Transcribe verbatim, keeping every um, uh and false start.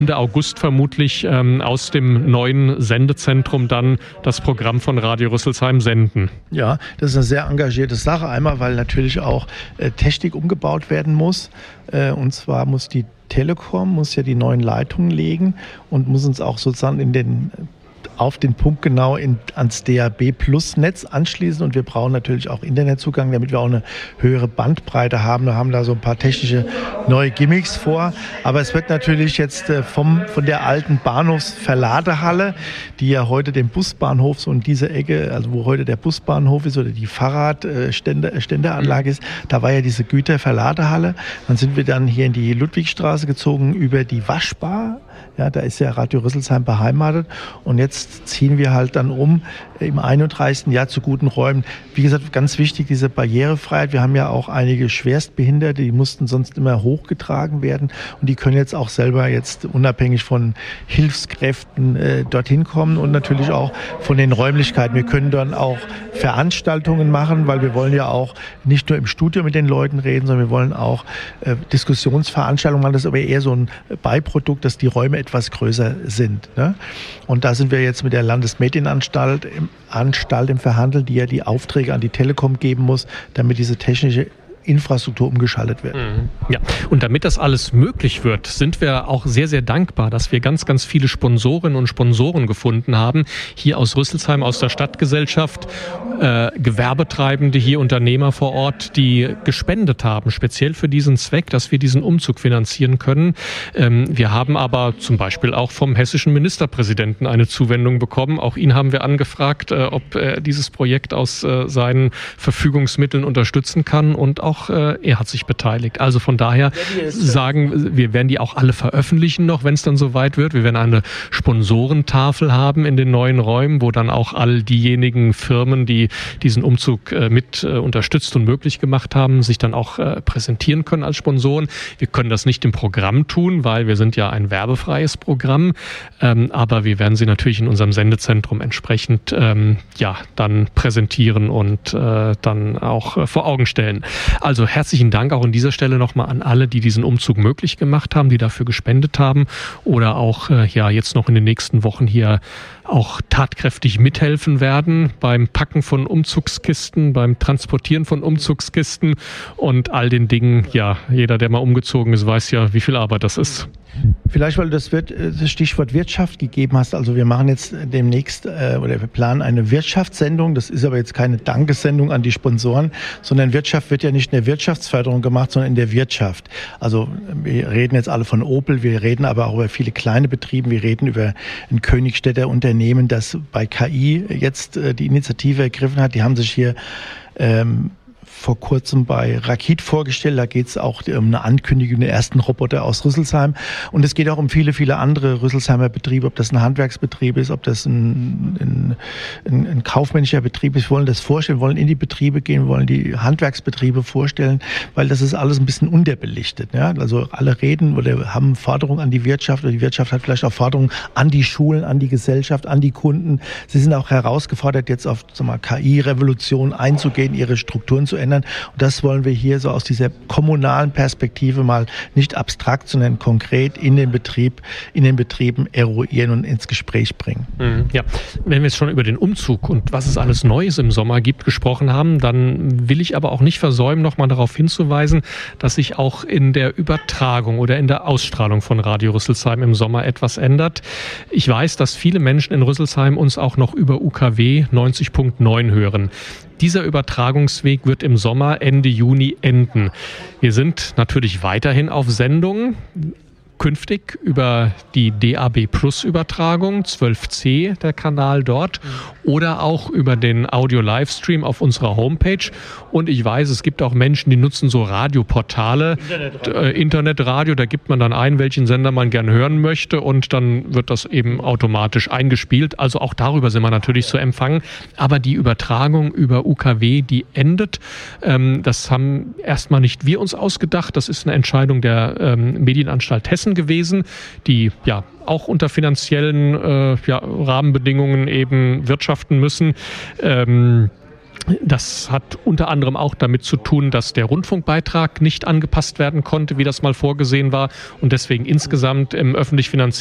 Ende August vermutlich ähm, aus dem neuen Sendezentrum dann das Programm von Radio Rüsselsheim senden. Ja, das ist eine sehr engagierte Sache. Einmal, weil natürlich auch äh, Technik umgebaut werden muss. Äh, und zwar muss die Telekom muss ja die neuen Leitungen legen und muss uns auch sozusagen in den auf den Punkt genau in, ans D A B-Plus-Netz anschließen, und wir brauchen natürlich auch Internetzugang, damit wir auch eine höhere Bandbreite haben. Wir haben da so ein paar technische neue Gimmicks vor, aber es wird natürlich jetzt vom, von der alten Bahnhofsverladehalle, die ja heute den Busbahnhof so in diese Ecke, also wo heute der Busbahnhof ist oder die Fahrradständeranlage ist, da war ja diese Güterverladehalle. Dann sind wir dann hier in die Ludwigstraße gezogen über die Waschbar. Ja, da ist ja Radio Rüsselsheim beheimatet, und jetzt ziehen wir halt dann um im einunddreißigsten Jahr zu guten Räumen. Wie gesagt, ganz wichtig, diese Barrierefreiheit. Wir haben ja auch einige Schwerstbehinderte, die mussten sonst immer hochgetragen werden, und die können jetzt auch selber jetzt unabhängig von Hilfskräften äh, dorthin kommen und natürlich auch von den Räumlichkeiten. Wir können dann auch Veranstaltungen machen, weil wir wollen ja auch nicht nur im Studio mit den Leuten reden, sondern wir wollen auch äh, Diskussionsveranstaltungen machen. Das ist aber eher so ein Beiprodukt, dass die Räume etwas größer sind. Ne? Und da sind wir jetzt mit der Landesmedienanstalt im, Anstalt im Verhandeln, die ja die Aufträge an die Telekom geben muss, damit diese technische Infrastruktur umgeschaltet wird. Ja, und damit das alles möglich wird, sind wir auch sehr, sehr dankbar, dass wir ganz, ganz viele Sponsorinnen und Sponsoren gefunden haben, hier aus Rüsselsheim, aus der Stadtgesellschaft, äh, Gewerbetreibende hier, Unternehmer vor Ort, die gespendet haben, speziell für diesen Zweck, dass wir diesen Umzug finanzieren können. Ähm, wir haben aber zum Beispiel auch vom hessischen Ministerpräsidenten eine Zuwendung bekommen. Auch ihn haben wir angefragt, äh, ob er dieses Projekt aus äh, seinen Verfügungsmitteln unterstützen kann, und auch Auch äh, er hat sich beteiligt. Also von daher sagen, wir werden die auch alle veröffentlichen noch, wenn es dann soweit wird. Wir werden eine Sponsorentafel haben in den neuen Räumen, wo dann auch all diejenigen Firmen, die diesen Umzug äh, mit äh, unterstützt und möglich gemacht haben, sich dann auch äh, präsentieren können als Sponsoren. Wir können das nicht im Programm tun, weil wir sind ja ein werbefreies Programm. Ähm, aber wir werden sie natürlich in unserem Sendezentrum entsprechend ähm, ja dann präsentieren und äh, dann auch äh, vor Augen stellen. Also herzlichen Dank auch an dieser Stelle nochmal an alle, die diesen Umzug möglich gemacht haben, die dafür gespendet haben oder auch äh, ja jetzt noch in den nächsten Wochen hier auch tatkräftig mithelfen werden beim Packen von Umzugskisten, beim Transportieren von Umzugskisten und all den Dingen. Ja, jeder, der mal umgezogen ist, weiß ja, wie viel Arbeit das ist. Vielleicht, weil du das, wird, das Stichwort Wirtschaft gegeben hast. Also wir machen jetzt demnächst äh, oder wir planen eine Wirtschaftssendung. Das ist aber jetzt keine Dankessendung an die Sponsoren, sondern Wirtschaft wird ja nicht in der Wirtschaftsförderung gemacht, sondern in der Wirtschaft. Also wir reden jetzt alle von Opel, wir reden aber auch über viele kleine Betriebe. Wir reden über ein Königstädter Unternehmen, das bei K I jetzt äh, die Initiative ergriffen hat. Die haben sich hier ähm, vor kurzem bei Rakit vorgestellt. Da geht es auch um eine Ankündigung der ersten Roboter aus Rüsselsheim. Und es geht auch um viele, viele andere Rüsselsheimer Betriebe, ob das ein Handwerksbetrieb ist, ob das ein, ein, ein kaufmännischer Betrieb ist. Wir wollen das vorstellen, wir wollen in die Betriebe gehen, wir wollen die Handwerksbetriebe vorstellen, weil das ist alles ein bisschen unterbelichtet. Ja? Also alle reden oder haben Forderungen an die Wirtschaft, oder die Wirtschaft hat vielleicht auch Forderungen an die Schulen, an die Gesellschaft, an die Kunden. Sie sind auch herausgefordert, jetzt auf sag mal, K I-Revolution einzugehen, ihre Strukturen zu ändern. Und das wollen wir hier so aus dieser kommunalen Perspektive mal nicht abstrakt, sondern konkret in den Betrieb, in den Betrieben eruieren und ins Gespräch bringen. Ja, wenn wir jetzt schon über den Umzug und was es alles Neues im Sommer gibt gesprochen haben, dann will ich aber auch nicht versäumen, nochmal darauf hinzuweisen, dass sich auch in der Übertragung oder in der Ausstrahlung von Radio Rüsselsheim im Sommer etwas ändert. Ich weiß, dass viele Menschen in Rüsselsheim uns auch noch über U K W neunzig Komma neun hören. Dieser Übertragungsweg wird im Sommer Ende Juni enden. Wir sind natürlich weiterhin auf Sendung, künftig über die D A B Plus Übertragung, zwölf C, der Kanal dort, oder auch über den Audio-Livestream auf unserer Homepage. Und ich weiß, es gibt auch Menschen, die nutzen so Radioportale, Internetradio. Äh, Internetradio, da gibt man dann ein, welchen Sender man gerne hören möchte, und dann wird das eben automatisch eingespielt. Also auch darüber sind wir natürlich zu empfangen. Aber die Übertragung über U K W, die endet. Ähm, das haben erstmal nicht wir uns ausgedacht. Das ist eine Entscheidung der ähm, Medienanstalt Hessen gewesen, die ja auch unter finanziellen äh, ja, Rahmenbedingungen eben wirtschaften müssen. Ähm, Das hat unter anderem auch damit zu tun, dass der Rundfunkbeitrag nicht angepasst werden konnte, wie das mal vorgesehen war, und deswegen insgesamt im öffentlich finanzierten